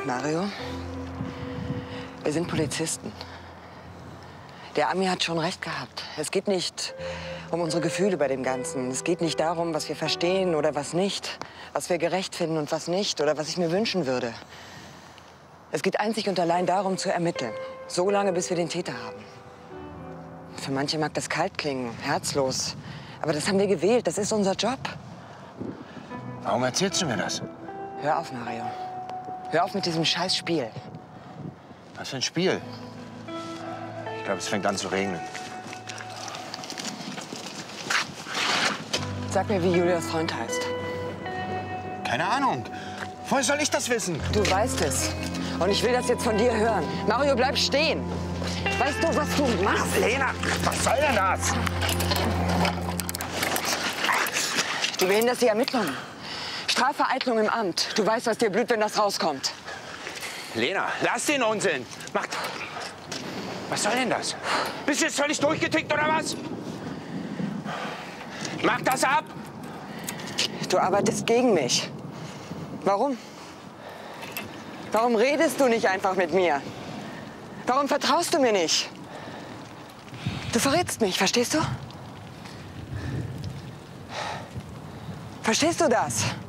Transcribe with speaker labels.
Speaker 1: Mario, wir sind Polizisten. Der Ami hat schon recht gehabt. Es geht nicht um unsere Gefühle bei dem Ganzen. Es geht nicht darum, was wir verstehen oder was nicht, was wir gerecht finden und was nicht oder was ich mir wünschen würde. Es geht einzig und allein darum, zu ermitteln. So lange, bis wir den Täter haben. Für manche mag das kalt klingen, herzlos. Aber das haben wir gewählt. Das ist unser Job.
Speaker 2: Warum erzählst du mir das?
Speaker 1: Hör auf, Mario. Hör auf mit diesem Scheißspiel.
Speaker 2: Was für ein Spiel? Ich glaube, es fängt an zu regnen.
Speaker 1: Sag mir, wie Julias Freund heißt.
Speaker 2: Keine Ahnung. Woher soll ich das wissen?
Speaker 1: Du weißt es. Und ich will das jetzt von dir hören. Mario, bleib stehen. Weißt du, was du machst?
Speaker 2: Lena, was soll denn das?
Speaker 1: Du behinderst die Ermittlungen. Strafvereitlung im Amt. Du weißt, was dir blüht, wenn das rauskommt.
Speaker 2: Lena, lass den Unsinn. Mach... Was soll denn das? Bist du jetzt völlig durchgetickt, oder was? Mach das ab!
Speaker 1: Du arbeitest gegen mich. Warum? Warum redest du nicht einfach mit mir? Warum vertraust du mir nicht? Du verrätst mich, verstehst du? Verstehst du das?